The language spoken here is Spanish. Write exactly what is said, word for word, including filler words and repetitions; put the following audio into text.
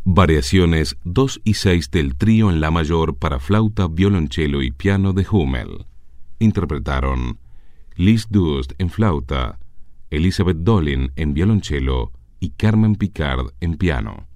Variaciones dos y seis del trío en la mayor para flauta, violonchelo y piano de Hummel. Interpretaron Liz Dust en flauta, Elizabeth Dolin en violonchelo y Carmen Picard en piano.